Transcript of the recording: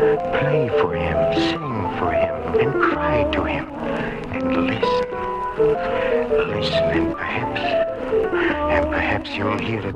Play for him, sing for him, and cry to him. And listen. Listen, and perhaps you'll hear a